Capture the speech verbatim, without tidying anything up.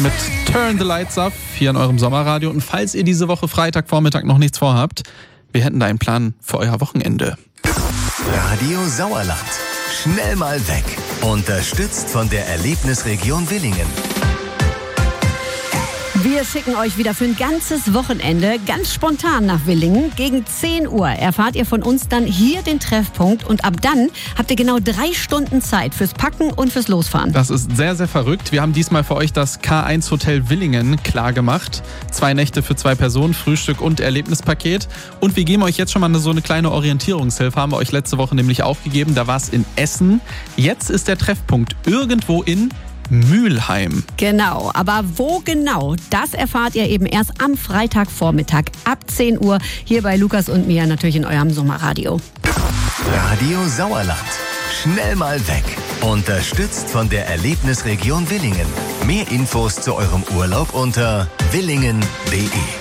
mit Turn the Lights Up hier in eurem Sommerradio. Und falls ihr diese Woche Freitagvormittag noch nichts vorhabt, wir hätten da einen Plan für euer Wochenende. Radio Sauerland. Schnell mal weg. Unterstützt von der Erlebnisregion Willingen. Wir schicken euch wieder für ein ganzes Wochenende ganz spontan nach Willingen. Gegen zehn Uhr erfahrt ihr von uns dann hier den Treffpunkt und ab dann habt ihr genau drei Stunden Zeit fürs Packen und fürs Losfahren. Das ist sehr, sehr verrückt. Wir haben diesmal für euch das K eins Hotel Willingen klar gemacht. Zwei Nächte für zwei Personen, Frühstück und Erlebnispaket. Und wir geben euch jetzt schon mal so eine kleine Orientierungshilfe. Haben wir euch letzte Woche nämlich auch gegeben. Da war es in Essen. Jetzt ist der Treffpunkt irgendwo in Mülheim. Genau, aber wo genau, das erfahrt ihr eben erst am Freitagvormittag ab zehn Uhr hier bei Lukas und mir natürlich in eurem Sommerradio. Radio Sauerland. Schnell mal weg. Unterstützt von der Erlebnisregion Willingen. Mehr Infos zu eurem Urlaub unter willingen punkt de.